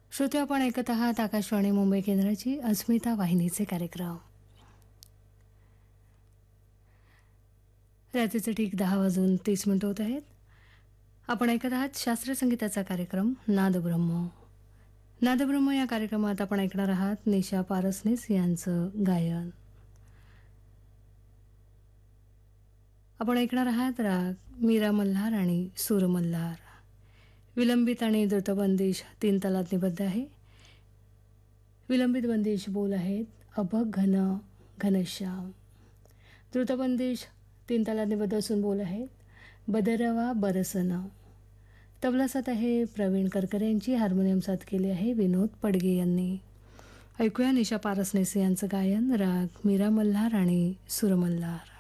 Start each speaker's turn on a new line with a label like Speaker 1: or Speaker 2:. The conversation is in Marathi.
Speaker 1: श्रोते, आपण ऐकत आहात आकाशवाणी मुंबई केंद्राची अस्मिता वाहिनीचे कार्यक्रम. रात्रीचे ठीक 10:30 होत आहेत. आपण ऐकत आहात शास्त्रीय संगीताचा कार्यक्रम नादब्रह्म. नादब्रह्म या कार्यक्रमात आपण ऐकणार आहात निशा पारसनीस यांचं गायन. आपण ऐकणार आहात राग मीरा मल्हार आणि सूर मल्हार. विलंबित आणि द्रुतबंदिश 3 तालात निबद्ध आहे. विलंबित बंदिश बोल आहेत अभग घन घनश्याम. द्रुतबंदिश 3 तालात निबद्ध असून बोल आहेत बदरवा बरसन. तबला साथ आहे प्रवीण करकरे यांची. हार्मोनियम साथ केली आहे विनोद पडगे यांनी. ऐकूया निशा पारसनेस यांचं गायन राग मीरा मल्हार आणि सूर मल्हार.